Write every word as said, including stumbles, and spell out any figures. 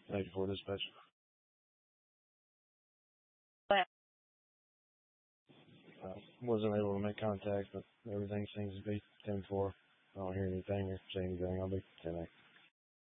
Thank you for dispatch. But Uh, wasn't able to make contact, but everything seems to be ten four. I don't hear anything or see anything. I'll be ten eight.